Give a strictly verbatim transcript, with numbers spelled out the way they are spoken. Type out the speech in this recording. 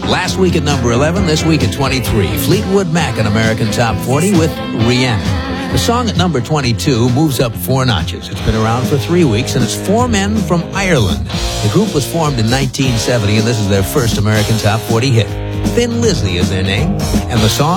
Last week at number eleven, this week at twenty-three. Fleetwood Mac in American Top forty with Rihanna. The song at number twenty-two moves up four notches. It's been around for three weeks, and it's four men from Ireland. The group was formed in nineteen seventy, and this is their first American Top forty hit. Thin Lizzy is their name, and the song